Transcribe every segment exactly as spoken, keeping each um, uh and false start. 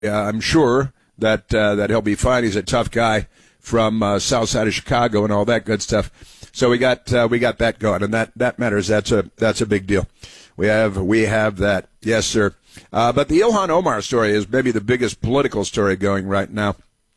uh, I'm sure that uh, that he'll be fine. He's a tough guy from uh, south side of Chicago and all that good stuff. So we got uh, we got that going, and that, that matters. That's a that's a big deal. We have we have that, yes, sir. Uh, but the Ilhan Omar story is maybe the biggest political story going right now.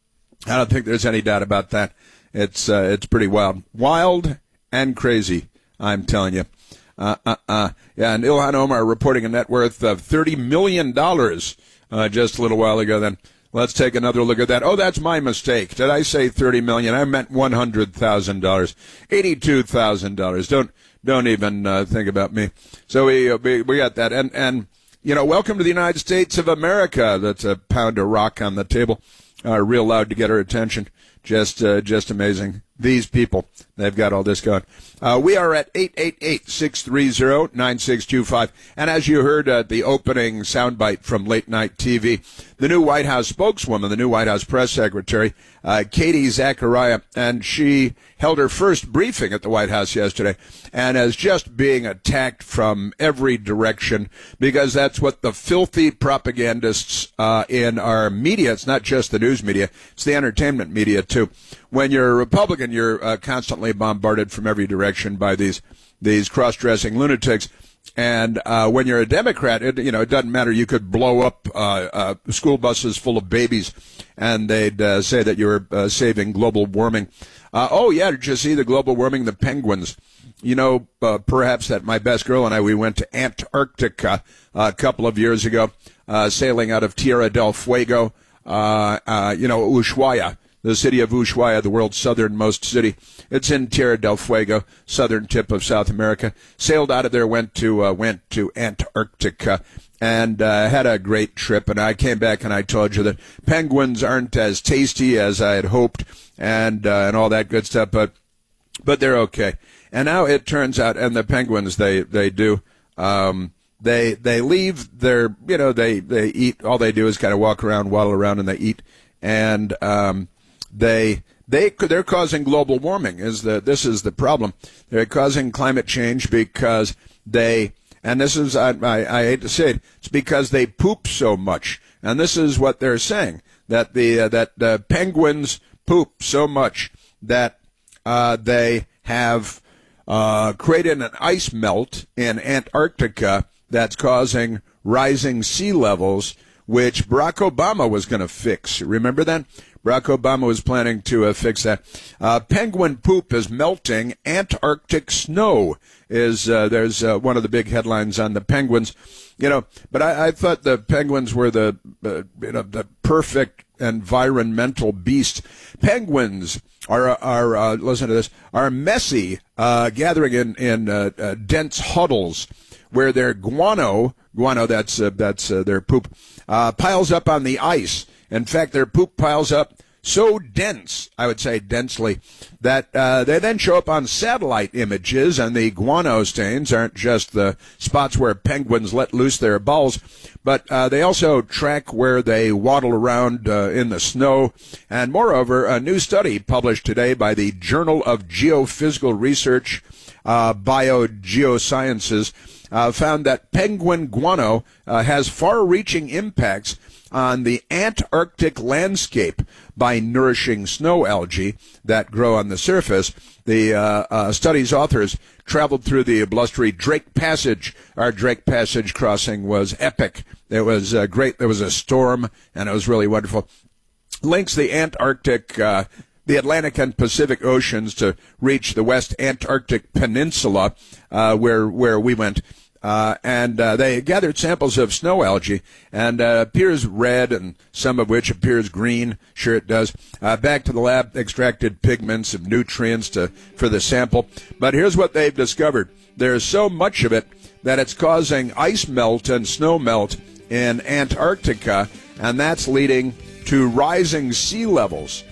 I don't think there's any doubt about that. It's uh, it's pretty wild, wild and crazy. I'm telling you. Uh, uh, uh. Yeah, and Ilhan Omar reporting a net worth of thirty million dollars uh, just a little while ago. Then let's take another look at that. Oh, that's my mistake. Did I say thirty million dollars? I meant one hundred thousand dollars. eighty-two thousand dollars. Don't don't even uh, think about me. So we, uh, we we got that. And, and, you know, welcome to the United States of America. That's a pound of rock on the table. Uh, real loud to get our attention. Just uh, just amazing. These people, they've got all this going. Uh, we are at eight eight eight, six three zero, nine six two five. And as you heard uh, the opening soundbite from Late Night T V, the new White House spokeswoman, the new White House press secretary, uh, Katie Zachariah, and she held her first briefing at the White House yesterday, and as just being attacked from every direction, because that's what the filthy propagandists uh, in our media, it's not just the news media, it's the entertainment media too. When you're a Republican, you're uh, constantly bombarded from every direction by these these cross-dressing lunatics. And uh, when you're a Democrat, it, you know, it doesn't matter. You could blow up uh, uh, school buses full of babies, and they'd uh, say that you're uh, saving global warming. Uh, oh, yeah, did you see the global warming? The penguins. You know, uh, perhaps that my best girl and I, we went to Antarctica uh, a couple of years ago, uh, sailing out of Tierra del Fuego, uh, uh, you know, Ushuaia. The city of Ushuaia, the world's southernmost city. It's in Tierra del Fuego, southern tip of South America. Sailed out of there, went to uh, went to Antarctica, and uh, had a great trip. And I came back and I told you that penguins aren't as tasty as I had hoped, and uh, and all that good stuff. But but they're okay. And now it turns out, and the penguins they they do. Um, they they leave their you know they they eat. All they do is kind of walk around, waddle around, and they eat. And um, They they they're causing global warming. Is the this is the problem? They're causing climate change because they and this is I, I I hate to say it. It's because they poop so much, and this is what they're saying that the uh, that the penguins poop so much that uh, they have uh, created an ice melt in Antarctica that's causing rising sea levels, which Barack Obama was going to fix. Remember that? Barack Obama was planning to uh, fix that. Uh, penguin poop is melting. Antarctic snow is, uh, there's uh, one of the big headlines on the penguins. You know, but I, I thought the penguins were the, uh, you know, the perfect environmental beast. Penguins are, are uh, listen to this, are messy, uh, gathering in, in uh, uh, dense huddles where their guano, guano, that's, uh, that's uh, their poop, uh, piles up on the ice. In fact, their poop piles up so dense, I would say densely, that uh, they then show up on satellite images, and the guano stains aren't just the spots where penguins let loose their balls, but uh, they also track where they waddle around uh, in the snow. And moreover, a new study published today by the Journal of Geophysical Research, uh, Biogeosciences, uh, found that penguin guano uh, has far-reaching impacts on the Antarctic landscape by nourishing snow algae that grow on the surface. The uh, uh, study's authors traveled through the blustery Drake Passage. Our Drake Passage crossing was epic. It was uh, great. There was a storm, and it was really wonderful. Links the Antarctic, uh, the Atlantic and Pacific Oceans to reach the West Antarctic Peninsula, uh, where where we went. Uh, and uh, they gathered samples of snow algae, and uh, appears red, and some of which appears green. Sure it does. Uh, back to the lab, extracted pigments and nutrients to for the sample. But here's what they've discovered. There's so much of it that it's causing ice melt and snow melt in Antarctica, and that's leading to rising sea levels.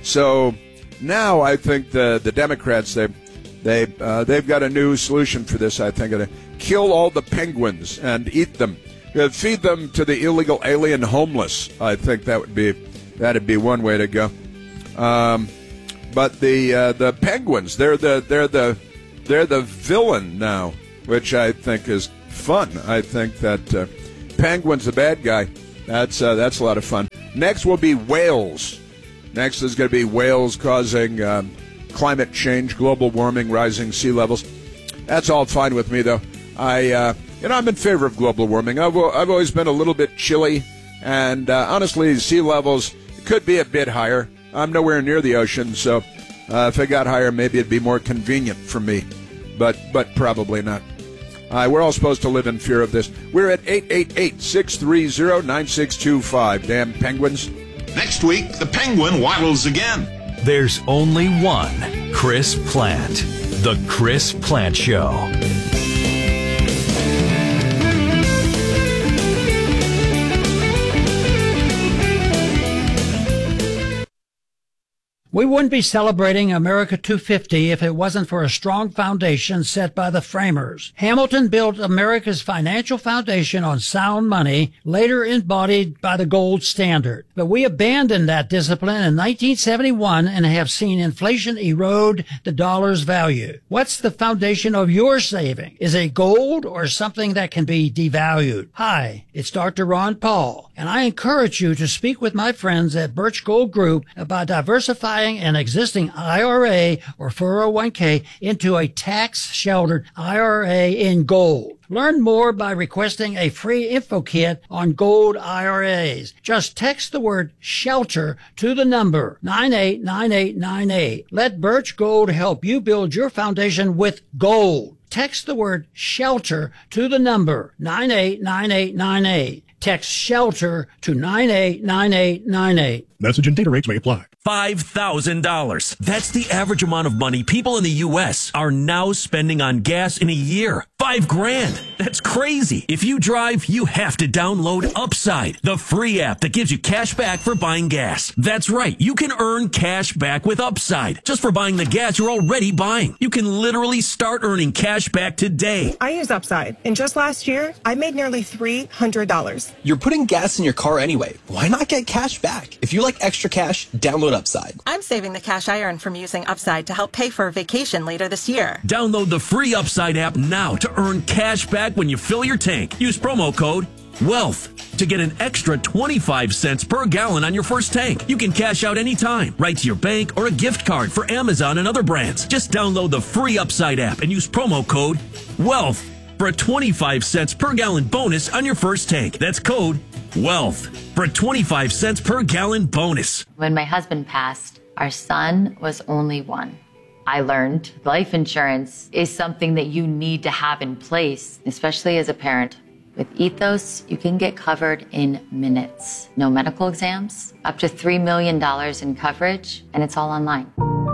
So now I think the, the Democrats, they, they, uh, they've got a new solution for this, I think. Kill all the penguins and eat them. Uh, feed them to the illegal alien homeless. I think that would be that'd be one way to go. Um, but the uh, the penguins, they're the they're the they're the villain now, which I think is fun. I think that uh, Penguin's the bad guy, That's uh, that's a lot of fun. Next will be whales. Next is going to be whales causing um, climate change, global warming, rising sea levels. That's all fine with me, though. I, uh, you know, I'm in favor of global warming. I've, I've always been a little bit chilly, and uh, honestly, sea levels could be a bit higher. I'm nowhere near the ocean, so uh, if it got higher, maybe it'd be more convenient for me, but but probably not. Uh, we're all supposed to live in fear of this. We're at eight eight eight, six three zero, nine six two five. Damn penguins. Next week, the penguin waddles again. There's only one Chris Plante. The Chris Plante Show. We wouldn't be celebrating America two fifty if it wasn't for a strong foundation set by the framers. Hamilton built America's financial foundation on sound money, later embodied by the gold standard. But we abandoned that discipline in nineteen seventy-one and have seen inflation erode the dollar's value. What's the foundation of your saving? Is it gold or something that can be devalued? Hi, it's Doctor Ron Paul, and I encourage you to speak with my friends at Birch Gold Group about diversifying an existing I R A or four oh one k into a tax-sheltered I R A in gold. Learn more by requesting a free info kit on gold I R As. Just text the word SHELTER to the number nine eight nine eight nine eight. Let Birch Gold help you build your foundation with gold. Text the word SHELTER to the number nine eight nine eight nine eight. Text SHELTER to nine eight nine eight nine eight. Message and data rates may apply. five thousand dollars. That's the average amount of money people in the U S are now spending on gas in a year. Five grand. That's crazy. If you drive, you have to download Upside, the free app that gives you cash back for buying gas. That's right. You can earn cash back with Upside just for buying the gas you're already buying. You can literally start earning cash back today. I use Upside, and just last year, I made nearly three hundred dollars. You're putting gas in your car anyway. Why not get cash back? If you like extra cash, download Upside. I'm saving the cash I earn from using Upside to help pay for a vacation later this year. Download the free Upside app now to earn cash back when you fill your tank. Use promo code WEALTH to get an extra twenty-five cents per gallon on your first tank. You can cash out anytime, right to your bank or a gift card for Amazon and other brands. Just download the free Upside app and use promo code WEALTH for a twenty-five cents per gallon bonus on your first tank. That's code WEALTH for a twenty-five cents per gallon bonus. When my husband passed, our son was only one. I learned life insurance is something that you need to have in place, especially as a parent. With Ethos, you can get covered in minutes. No medical exams, up to three million dollars in coverage, and it's all online.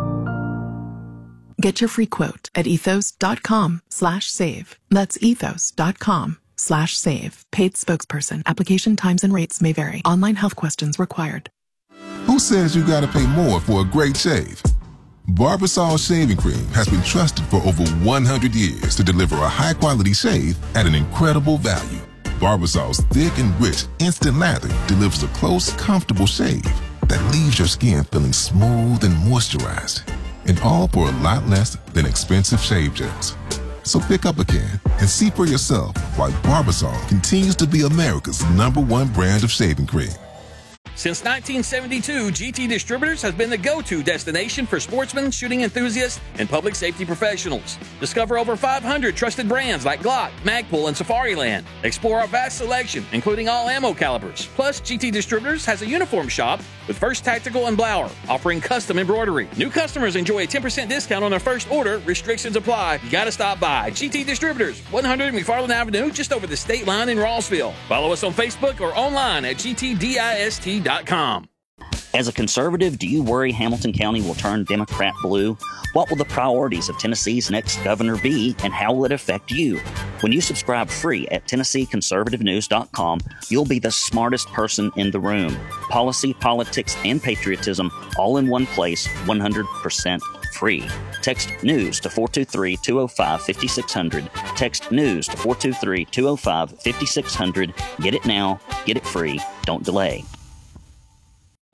Get your free quote at ethos.com slash save. That's ethos.com slash save. Paid spokesperson. Application times and rates may vary. Online health questions required. Who says you gotta pay more for a great shave? Barbasol Shaving Cream has been trusted for over one hundred years to deliver a high-quality shave at an incredible value. Barbasol's thick and rich instant lather delivers a close, comfortable shave that leaves your skin feeling smooth and moisturized. And all for a lot less than expensive shave gels. So pick up a can and see for yourself why Barbasol continues to be America's number one brand of shaving cream. Since nineteen seventy-two, G T Distributors has been the go-to destination for sportsmen, shooting enthusiasts, and public safety professionals. Discover over five hundred trusted brands like Glock, Magpul, and Safariland. Explore our vast selection, including all ammo calibers. Plus, G T Distributors has a uniform shop with First Tactical and Blower, offering custom embroidery. New customers enjoy a ten percent discount on their first order. Restrictions apply. You gotta stop by. G T Distributors, one hundred McFarland Avenue, just over the state line in Rossville. Follow us on Facebook or online at G T dist dot com. As a conservative, do you worry Hamilton County will turn Democrat blue? What will the priorities of Tennessee's next governor be, and how will it affect you? When you subscribe free at Tennessee Conservative News dot com, you'll be the smartest person in the room. Policy, politics, and patriotism all in one place, one hundred percent free. Text NEWS to four two three, two oh five, five six zero zero. Text NEWS to four two three, two oh five, five six zero zero. Get it now. Get it free. Don't delay.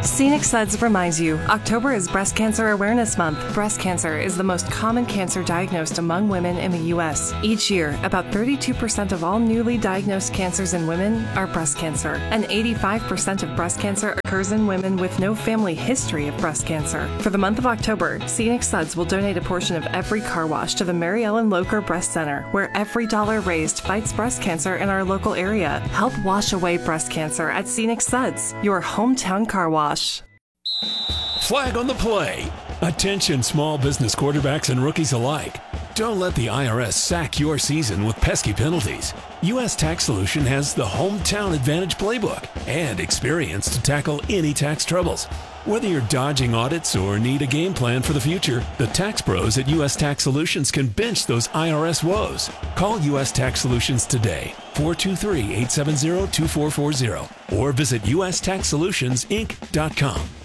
Scenic Suds reminds you, October is Breast Cancer Awareness Month. Breast cancer is the most common cancer diagnosed among women in the U S. Each year, about thirty-two percent of all newly diagnosed cancers in women are breast cancer, and eighty-five percent of breast cancer occurs in women with no family history of breast cancer. For the month of October, Scenic Suds will donate a portion of every car wash to the Mary Ellen Locher Breast Center, where every dollar raised fights breast cancer in our local area. Help wash away breast cancer at Scenic Suds, your hometown car wash. Flag on the play. Attention small business quarterbacks and rookies alike. Don't let the I R S sack your season with pesky penalties. U S Tax Solution has the Hometown Advantage Playbook and experience to tackle any tax troubles. Whether you're dodging audits or need a game plan for the future, the tax pros at U S Tax Solutions can bench those I R S woes. Call U S Tax Solutions today, four two three, eight seven zero, two four four zero, or visit U S tax solutions inc dot com.